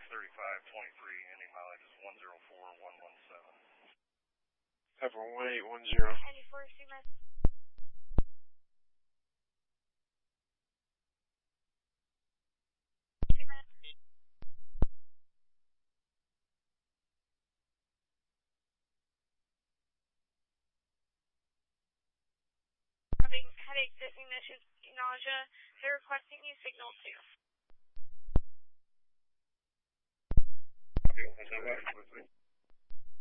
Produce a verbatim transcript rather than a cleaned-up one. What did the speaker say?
thirty-five twenty-three, ending mileage is one zero four one one seven. Pepper one eight one zero. ninety-four, Sigma. Sigma. Having headache, dizziness, nausea. They're requesting you signal two. Okay,